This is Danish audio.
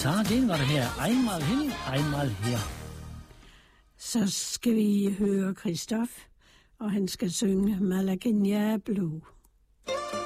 Så gehen wir her. Einmal hin, einmal her. Så skal vi høre Christoph, og han skal synge Malagueña Blue.